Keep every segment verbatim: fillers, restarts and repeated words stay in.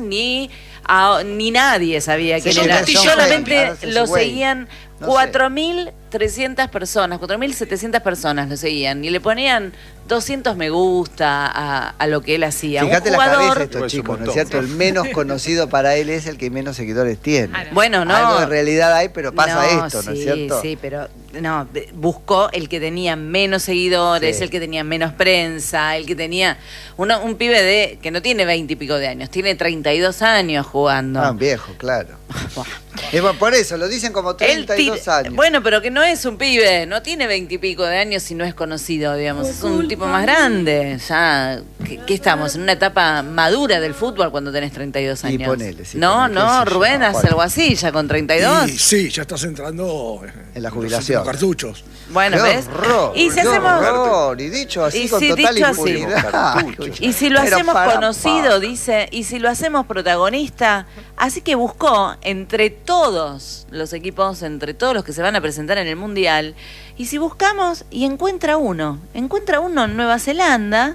ni, a, ni nadie sabía quién era. Solamente lo seguían cuatro mil trescientas personas, cuatro mil setecientas personas lo seguían y le ponían doscientos me gusta a, a lo que él hacía. Fíjate un jugador, la cabeza de estos chicos, ¿no es cierto? El menos conocido para él es el que menos seguidores tiene. Bueno, no. Algo de realidad hay, pero pasa no, esto, ¿no sí, es cierto? Sí, pero no, buscó el que tenía menos seguidores, sí. el que tenía menos prensa, el que tenía uno, un pibe de que no tiene veinte y pico de años, tiene treinta y dos años jugando. Ah, un viejo, claro. Es por eso, lo dicen como treinta y dos años. Bueno, pero que no es un pibe, no tiene veinte y pico de años y no es conocido, digamos, es un tipo más grande. Ya, ¿qué, qué estamos? En una etapa madura del fútbol cuando tenés treinta y dos años. Y ponele, sí, no, ponele, no, sí, Rubén, no, hace algo así, ya con treinta y dos. Y, sí, ya estás entrando en la jubilación. Los cartuchos. Bueno, qué ¿ves? Horror, y si hacemos horror, y dicho así y con si total dicho impunidad. Así. Y si lo Pero hacemos para, conocido, para. dice, y si lo hacemos protagonista, así que buscó entre todos los equipos, entre todos los que se van a presentar en el Mundial, y si buscamos y encuentra uno, encuentra uno en Nueva Zelanda,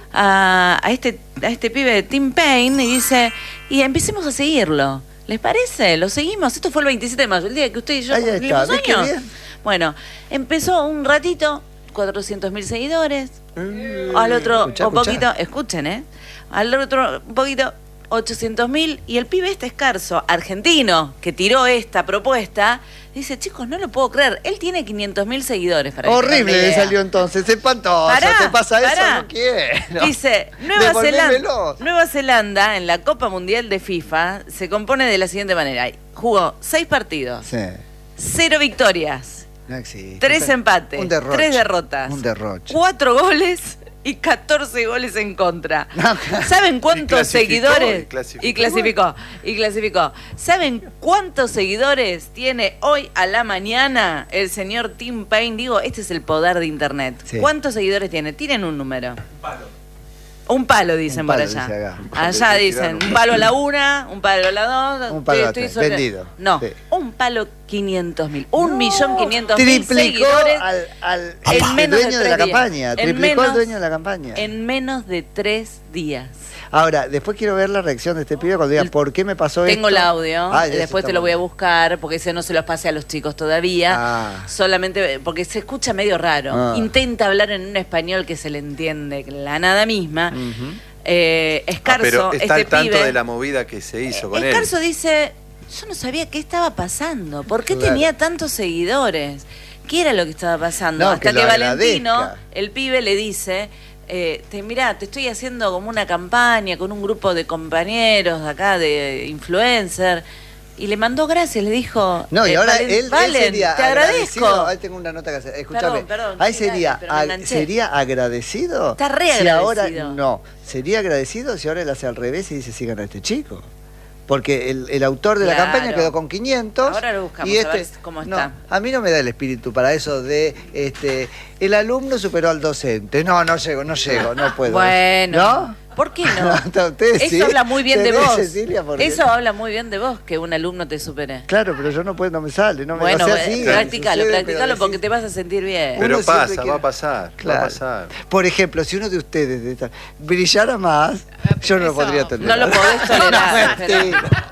a, a este a este pibe de Tim Payne, y dice, y empecemos a seguirlo. ¿Les parece? Lo seguimos. Esto fue el veintisiete de mayo, el día que usted y yo cumplimos años. Bueno, empezó un ratito, cuatrocientos mil seguidores, mm, al otro escuchá, un poquito, escuchá. escuchen, ¿eh? Al otro un poquito, ochocientos mil, y el pibe este escarso, argentino, que tiró esta propuesta, dice, chicos, no lo puedo creer, él tiene quinientos mil seguidores. Para horrible le salió entonces, espantoso, pará, te pasa pará. eso, no quiero. Dice, Nueva Zelanda, Nueva Zelanda en la Copa Mundial de FIFA se compone de la siguiente manera, jugó seis partidos, sí. cero victorias, no existe. tres empates, un derroche, tres derrotas, un derroche, cuatro goles y catorce goles en contra. ¿Saben cuántos seguidores? Y clasificó. Y clasificó. Y clasificó. ¿Saben cuántos seguidores tiene hoy a la mañana el señor Tim Payne? Digo, este es el poder de Internet. Sí. ¿Cuántos seguidores tiene? Tienen un número. Un palo. Un palo, dicen un palo, por allá. Dice allá dicen, un palo a la una, un palo a la dos. Un palo estoy, estoy vendido. No, sí. Un palo quinientos mil. Un no. millón quinientos mil seguidores. Al, al, en al menos dueño de, de la días. campaña. Triplicó menos, al dueño de la campaña. En menos de tres días. Ahora, después quiero ver la reacción de este pibe cuando diga, ¿por qué me pasó Tengo esto? Tengo el audio, ah, después te lo voy a buscar, porque ese no se los pasé a los chicos todavía, ah. solamente porque se escucha medio raro. Ah. Intenta hablar en un español que se le entiende, la nada misma. Uh-huh. eh, Escarso, ah, pero está este al tanto pibe, de la movida que se hizo eh, con Escarso él. dice, yo no sabía qué estaba pasando, ¿por qué claro. tenía tantos seguidores? ¿Qué era lo que estaba pasando? No, Hasta que, que, que Valentino, agradezca. el pibe, le dice... Eh, te, mirá, te estoy haciendo como una campaña con un grupo de compañeros de acá, de influencer, y le mandó gracias, le dijo... No, y eh, ahora Valen, él, Valen, él sería te agradezco. Ahí tengo una nota que hacer, escúchame. Perdón, perdón, ahí sí, sería, dale, ag sería agradecido. Está re si agradecido. ahora, no, sería agradecido si ahora él hace al revés y dice, sigan a este chico. Porque el, el autor de claro. la campaña quedó con quinientos. Ahora lo buscamos, y este, a ver cómo está. No, a mí no me da el espíritu para eso de, este, el alumno superó al docente. No, no llego, no llego, no puedo. Bueno. ¿No? ¿Por qué no? Ustedes, Eso sí, habla muy bien de vos. Cecilia, Eso habla muy bien de vos, que un alumno te supere. Claro, pero yo no puedo, no me sale. No me, bueno, o sea, sí, practicalo, sucede, practicalo porque decís, te vas a sentir bien. Pero Uno pasa, quiere... va a pasar, claro. va a pasar. Por ejemplo, si uno de ustedes de esta... brillara más, yo no lo podría tolerar. No lo podés tolerar. Mentira.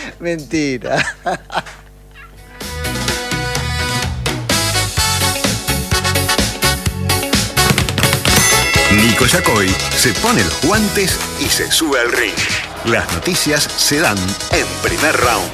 Mentira. Nico Yacoy se pone los guantes y se sube al ring. Las noticias se dan en primer round.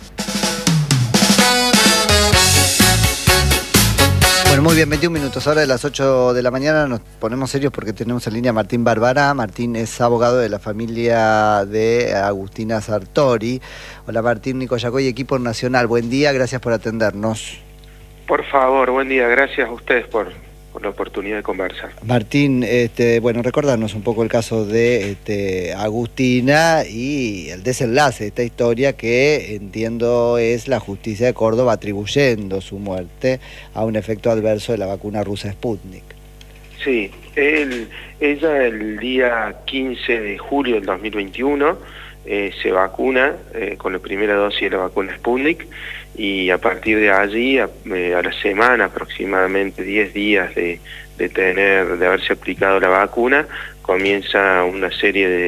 Bueno, muy bien, veintiún minutos. Ahora de las ocho de la mañana nos ponemos serios porque tenemos en línea a Martín Bárbara. Martín es abogado de la familia de Agustina Sartori. Hola Martín, Nico Yacoy, equipo nacional. Buen día, gracias por atendernos. Por favor, buen día. Gracias a ustedes por... por la oportunidad de conversar. Martín, este, bueno, recordarnos un poco el caso de este, Agustina y el desenlace de esta historia que entiendo es la justicia de Córdoba atribuyendo su muerte a un efecto adverso de la vacuna rusa Sputnik. Sí, él, ella el día quince de julio del dos mil veintiuno eh, se vacuna eh, con la primera dosis de la vacuna Sputnik, y a partir de allí, a, eh, a la semana, aproximadamente diez días de, de tener de haberse aplicado la vacuna, comienza una serie de,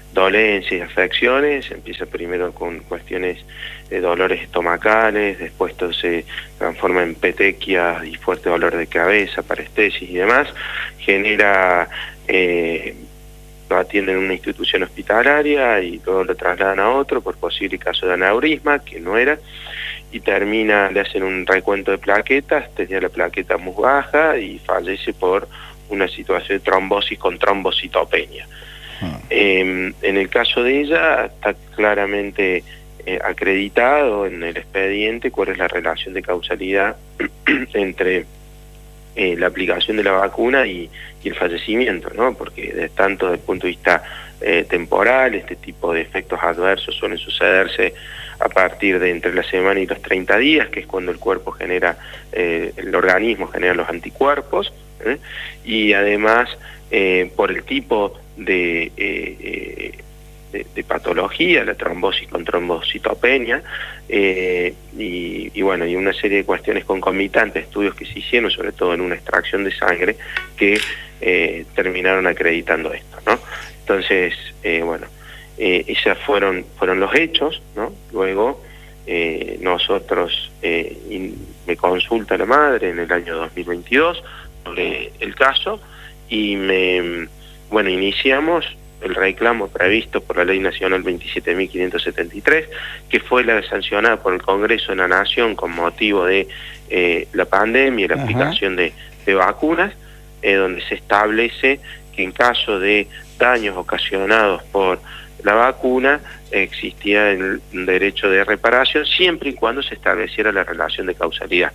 dolencias y afecciones. Empieza primero con cuestiones de dolores estomacales, después todo se transforma en petequias y fuerte dolor de cabeza, parestesis y demás. Genera, eh, lo atienden en una institución hospitalaria y luego lo trasladan a otro por posible caso de aneurisma, que no era, y termina, le hacen un recuento de plaquetas, tenía la plaqueta muy baja y fallece por una situación de trombosis con trombocitopenia. Ah. Eh, en el caso de ella está claramente eh, acreditado en el expediente cuál es la relación de causalidad entre eh, la aplicación de la vacuna y, y el fallecimiento, ¿no? Porque de, tanto desde el punto de vista eh, temporal, este tipo de efectos adversos suelen sucederse a partir de entre la semana y los treinta días, que es cuando el cuerpo genera, eh, el organismo genera los anticuerpos, ¿eh? Y además eh, por el tipo de, eh, de, de patología, la trombosis con trombocitopenia, eh, y, y bueno, y una serie de cuestiones concomitantes, estudios que se hicieron, sobre todo en una extracción de sangre, que eh, terminaron acreditando esto, ¿no? Entonces, eh, bueno, eh, esos fueron, fueron los hechos, ¿no? Luego, eh, nosotros, eh, in, me consulta la madre en el año dos mil veintidós sobre el caso, y me, bueno, iniciamos el reclamo previsto por la Ley Nacional veintisiete mil quinientos setenta y tres, que fue la sancionada por el Congreso de la Nación con motivo de eh, la pandemia y la Ajá. aplicación de, de vacunas, eh, donde se establece que en caso de daños ocasionados por la vacuna existía el derecho de reparación siempre y cuando se estableciera la relación de causalidad.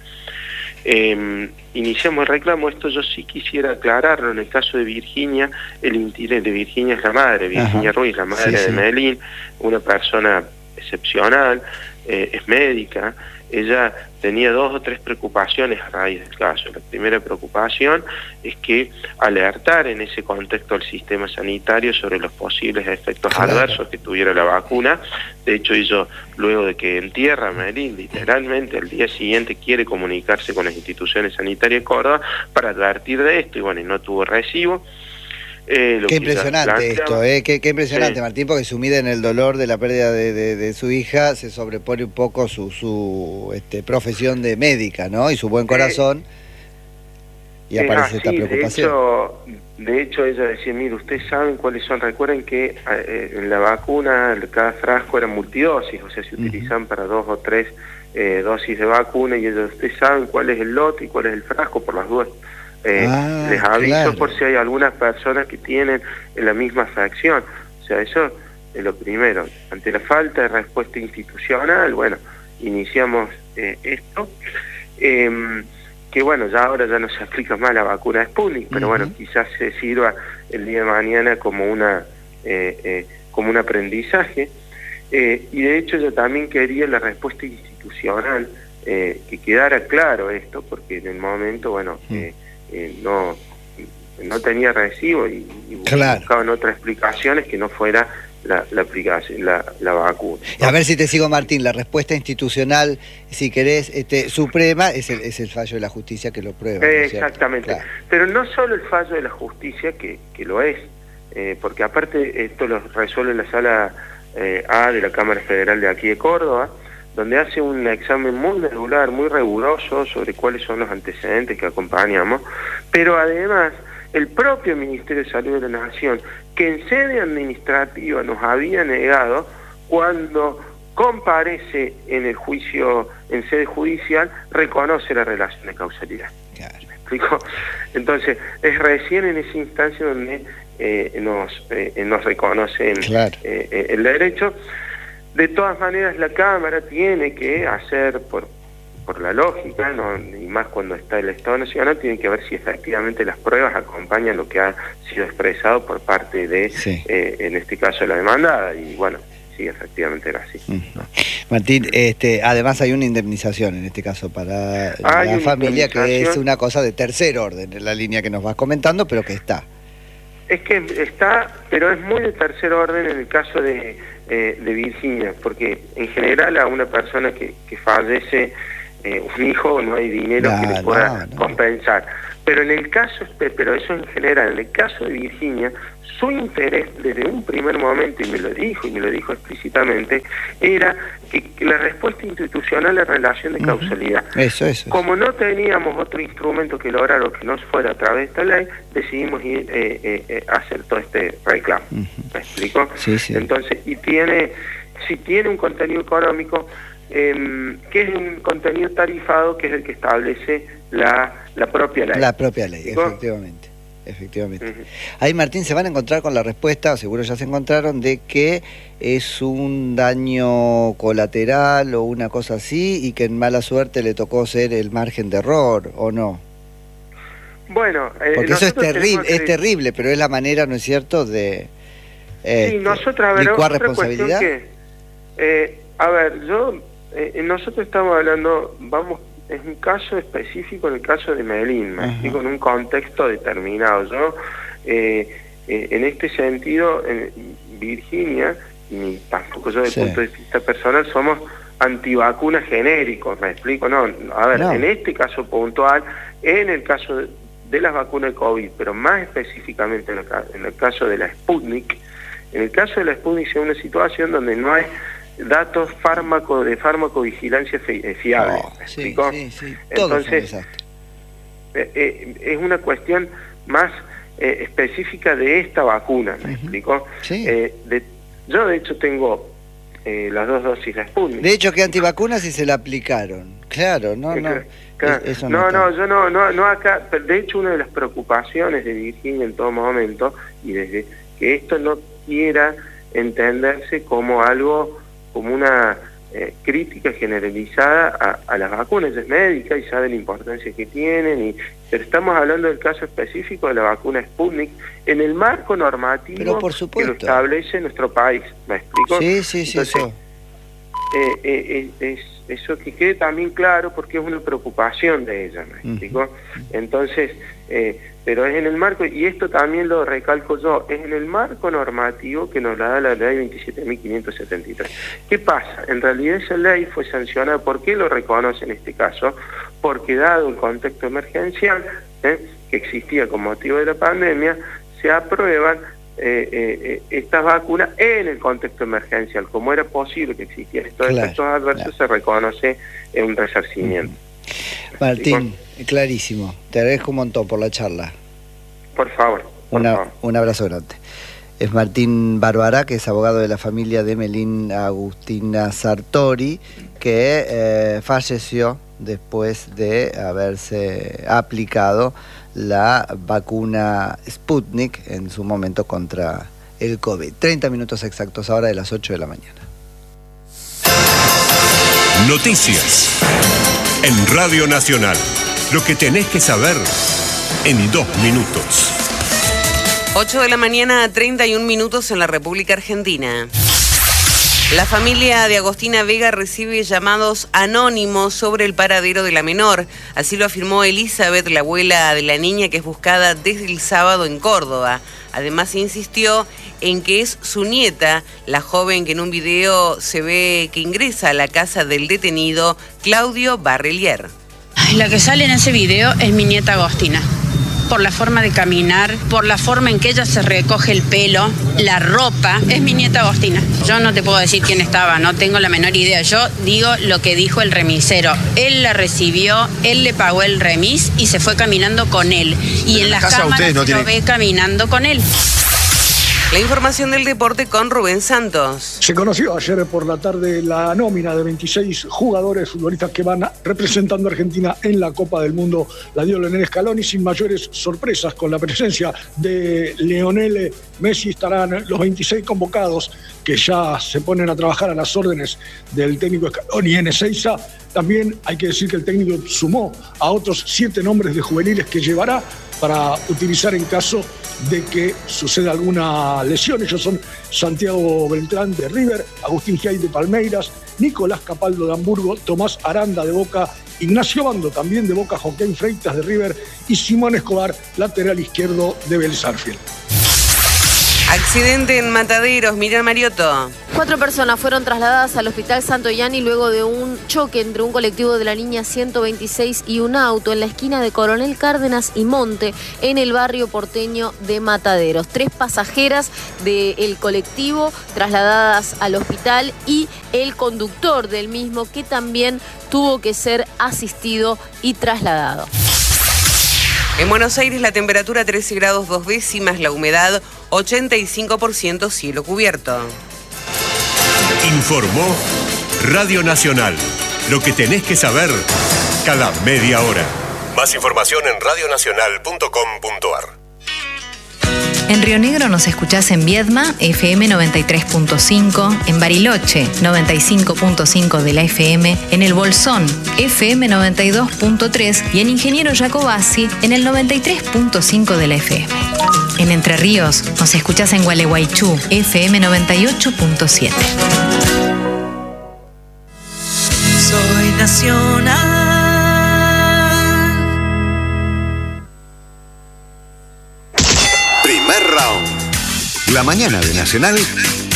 Eh, iniciamos el reclamo. Esto yo sí quisiera aclararlo. En el caso de Virginia, el interés de Virginia es la madre, Virginia Ajá. Ruiz, la madre sí, de sí. Melín, una persona excepcional, eh, es médica. Ella tenía dos o tres preocupaciones a raíz del caso. La primera preocupación es que alertar en ese contexto al sistema sanitario sobre los posibles efectos claro. adversos que tuviera la vacuna. De hecho, ella, luego de que entierra a Melín, literalmente al día siguiente quiere comunicarse con las instituciones sanitarias de Córdoba para advertir de esto, y bueno, y no tuvo recibo. Eh, qué impresionante esto, eh, qué, qué impresionante, sí. Martín, porque sumida en el dolor de la pérdida de, de, de su hija, se sobrepone un poco su, su este, profesión de médica, ¿no? Y su buen corazón, eh, y aparece eh, esta sí, preocupación. De hecho, de hecho, ella decía, mire, ustedes saben cuáles son, recuerden que eh, en la vacuna cada frasco era multidosis, o sea, se uh-huh. utilizan para dos o tres eh, dosis de vacuna, y ellos, ustedes saben cuál es el lote y cuál es el frasco, por las dudas. Eh, ah, les aviso claro. por si hay algunas personas que tienen la misma afección. O sea, eso es lo primero. Ante la falta de respuesta institucional, bueno, iniciamos eh, esto, eh, que bueno, ya ahora ya no se aplica más la vacuna de Sputnik, pero uh-huh. bueno, quizás se sirva el día de mañana como una eh, eh, como un aprendizaje, eh, y de hecho yo también quería la respuesta institucional, eh, que quedara claro esto, porque en el momento, bueno, uh-huh. eh, Eh, no no tenía recibo y, y claro. buscaban otras explicaciones que no fuera la, la aplicación, la, la vacuna, ¿no? A ver si te sigo, Martín. La respuesta institucional, si querés, este, suprema, es el, es el fallo de la justicia que lo prueba, eh, ¿no? Exactamente, claro. Pero no solo el fallo de la justicia, que, que lo es, eh, porque aparte esto lo resuelve la sala eh, A de la Cámara Federal de aquí de Córdoba, donde hace un examen muy regular, muy riguroso sobre cuáles son los antecedentes que acompañamos, pero además el propio Ministerio de Salud de la Nación, que en sede administrativa nos había negado, cuando comparece en el juicio, en sede judicial, reconoce la relación de causalidad. Claro. ¿Me explico? Entonces, es recién en esa instancia donde eh, nos, eh, nos reconocen claro. eh, el derecho. De todas maneras, la Cámara tiene que hacer, por, por la lógica, ¿no? Y más cuando está el Estado Nacional, tiene que ver si efectivamente las pruebas acompañan lo que ha sido expresado por parte de, sí. eh, en este caso, la demandada. Y bueno, sí, efectivamente era así. Uh-huh. Martín, este, además hay una indemnización en este caso para hay la familia, que es una cosa de tercer orden, en la línea que nos vas comentando, pero que está. Es que está, pero es muy de tercer orden en el caso de, eh, de Virginia, porque en general a una persona que, que fallece eh, un hijo no hay dinero no, que le pueda no, no. compensar. Pero en el caso, pero eso en general, en el caso de Virginia, su interés desde un primer momento, y me lo dijo, y me lo dijo explícitamente, era que, que la respuesta institucional a la relación de causalidad. Uh-huh. Eso, eso. Como no teníamos otro instrumento que lograrlo que no fuera a través de esta ley, decidimos ir eh, eh, eh, hacer todo este reclamo. Uh-huh. ¿Me explico? Sí, sí. Entonces, y tiene, si tiene un contenido económico, eh, que es un contenido tarifado, que es el que establece la, la propia ley. La propia ley, ¿Digo? efectivamente. Efectivamente. Uh-huh. Ahí, Martín, se van a encontrar con la respuesta, seguro ya se encontraron, de que es un daño colateral o una cosa así, y que en mala suerte le tocó ser el margen de error, ¿o no? Bueno, eh, porque eso es terrible, que... es terrible, pero es la manera, ¿no es cierto?, de eh, sí, nosotros, a ver, licuar otra responsabilidad. Que, eh, a ver, yo, eh, nosotros estamos hablando, vamos, es un caso específico, en el caso de Medellín, me explico, en un contexto determinado. Yo, eh, eh, en este sentido, en Virginia, ni tampoco yo desde el sí. punto de vista personal, somos antivacunas genéricos, me explico, no, a ver, no. En este caso puntual, en el caso de, de las vacunas de COVID, pero más específicamente en el, en el caso de la Sputnik, en el caso de la Sputnik es una situación donde no hay datos fármaco de farmacovigilancia fiables. Oh, sí, sí, sí. Entonces, eh, eh, es una cuestión más eh, específica de esta vacuna, ¿me uh-huh. explico? Sí. Eh, de, yo, de hecho, tengo eh, las dos dosis de Sputnik. De hecho, que antivacunas y se la aplicaron. Claro, no, no. Claro. Es, eso no, no, no, yo no, no, no acá. De hecho, una de las preocupaciones de Virginia en todo momento, y desde que esto no quiera entenderse como algo, como una eh, crítica generalizada a, a las vacunas. Ella es médica y sabe la importancia que tienen, y, pero estamos hablando del caso específico de la vacuna Sputnik en el marco normativo que lo establece nuestro país. ¿Me explico? Sí, sí, sí. Entonces, eso. Eh, eh, eh, es, eso que quede también claro, porque es una preocupación de ella, ¿me explico? Uh-huh. Entonces, eh, pero es en el marco, y esto también lo recalco yo, es en el marco normativo que nos la da la ley veintisiete mil quinientos setenta y tres. ¿Qué pasa? En realidad esa ley fue sancionada. ¿Por qué lo reconoce en este caso? Porque dado el contexto emergencial ¿eh? que existía con motivo de la pandemia, se aprueban eh, eh, estas vacunas en el contexto emergencial. Como era posible que existieran estos claro, efectos adversos, claro. se reconoce en un resarcimiento. Martín, clarísimo. Te agradezco un montón por la charla. Por favor. Por Una, favor. Un abrazo grande. Es Martín Barbará, que es abogado de la familia de Melín Agustina Sartori, que eh, falleció después de haberse aplicado la vacuna Sputnik en su momento contra el COVID. treinta minutos exactos ahora de las ocho de la mañana. Noticias en Radio Nacional. Lo que tenés que saber en dos minutos. ocho de la mañana, treinta y un minutos en la República Argentina. La familia de Agostina Vega recibe llamados anónimos sobre el paradero de la menor. Así lo afirmó Elizabeth, la abuela de la niña, que es buscada desde el sábado en Córdoba. Además insistió en que es su nieta, la joven que en un video se ve que ingresa a la casa del detenido Claudio Barrelier. La que sale en ese video es mi nieta Agostina. Por la forma de caminar, por la forma en que ella se recoge el pelo, la ropa, es mi nieta Agostina. Yo no te puedo decir quién estaba, no tengo la menor idea. Yo digo lo que dijo el remisero. Él la recibió, él le pagó el remis y se fue caminando con él. Y en, en las cámaras no se tiene... lo ve caminando con él. La información del deporte con Rubén Santos. Se conoció ayer por la tarde la nómina de veintiséis jugadores futbolistas que van representando a Argentina en la Copa del Mundo. La dio Lionel Scaloni sin mayores sorpresas. Con la presencia de Lionel Messi estarán los veintiséis convocados que ya se ponen a trabajar a las órdenes del técnico Scaloni en Ezeiza. También hay que decir que el técnico sumó a otros siete nombres de juveniles que llevará para utilizar en caso de que suceda alguna lesión. Ellos son Santiago Beltrán de River, Agustín Giay de Palmeiras, Nicolás Capaldo de Hamburgo, Tomás Aranda de Boca, Ignacio Bando también de Boca, Joaquín Freitas de River y Simón Escobar, lateral izquierdo de Vélez Arfield. Accidente en Mataderos, Miriam Mariotto. Cuatro personas fueron trasladadas al Hospital Santo Yani luego de un choque entre un colectivo de la línea ciento veintiséis y un auto en la esquina de Coronel Cárdenas y Monte, en el barrio porteño de Mataderos. Tres pasajeras del colectivo trasladadas al hospital y el conductor del mismo, que también tuvo que ser asistido y trasladado. En Buenos Aires la temperatura trece grados dos décimas, la humedad ochenta y cinco por ciento, cielo cubierto. Informó Radio Nacional. Lo que tenés que saber cada media hora. Más información en radio nacional punto com punto a r. En Río Negro nos escuchás en Viedma, F M noventa y tres punto cinco, en Bariloche, noventa y cinco punto cinco de la F M, en El Bolsón, F M noventa y dos punto tres y en Ingeniero Jacobasi, en el noventa y tres punto cinco de la F M. En Entre Ríos nos escuchás en Gualeguaychú, F M noventa y ocho punto siete. Soy nacional. Primer round. La mañana de Nacional